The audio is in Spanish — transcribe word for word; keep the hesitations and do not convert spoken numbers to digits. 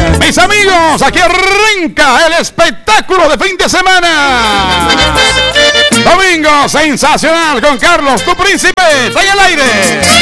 Mis amigos, aquí arranca el espectáculo de fin de semana. Domingo sensacional con Carlos, tu príncipe, está en el aire.